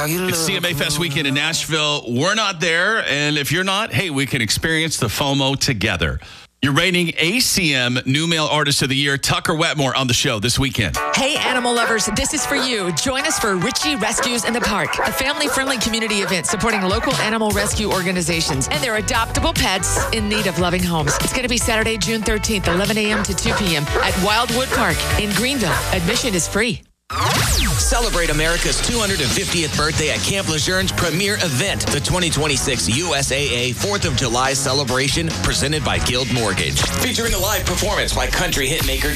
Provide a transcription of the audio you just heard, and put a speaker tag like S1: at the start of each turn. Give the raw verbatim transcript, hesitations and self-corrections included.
S1: It's C M A Fest weekend in Nashville. We're not there, and if you're not, hey, we can experience the FOMO together. You're rating A C M New Male Artist of the Year, Tucker Wetmore, on the show this weekend.
S2: Hey, animal lovers, this is for you. Join us for Richie Rescues in the Park, a family-friendly community event supporting local animal rescue organizations and their adoptable pets in need of loving homes. It's going to be Saturday, June thirteenth, eleven a.m. to two p.m. at Wildwood Park in Greenville. Admission is free.
S3: Celebrate America's two hundred fiftieth birthday at Camp Lejeune's premier event, the twenty twenty-six U S A A fourth of July celebration, presented by Guild Mortgage. Featuring a live performance by country hitmaker